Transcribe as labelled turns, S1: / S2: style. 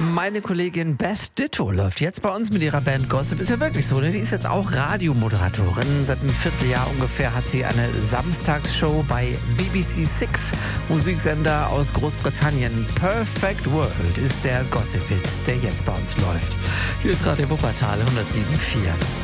S1: Meine Kollegin Beth Ditto läuft jetzt bei uns mit ihrer Band Gossip. Ist ja wirklich so, ne? Die ist jetzt auch Radiomoderatorin. Seit einem Vierteljahr ungefähr hat sie eine Samstagsshow bei BBC Six, Musiksender aus Großbritannien. Perfect World ist der Gossip-Hit, der jetzt bei uns läuft. Hier ist Radio Wuppertal 107.4.